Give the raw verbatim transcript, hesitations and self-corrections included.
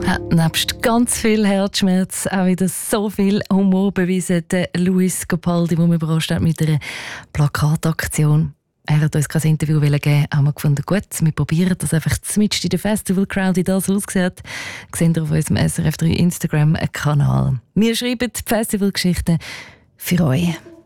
Hat nebst ganz viel Herzschmerz auch wieder so viel Humor bewiesen, der Luis Capaldi, den wir überrascht hat mit einer Plakataktion. Er hat uns kein Interview geben, haben wir gefunden, gut, wir probieren das einfach mitten in der Festival-Crowd, wie das aussieht. Seht ihr auf unserem S R F drei Instagram-Kanal. Wir schreiben die Festivalgeschichten für euch.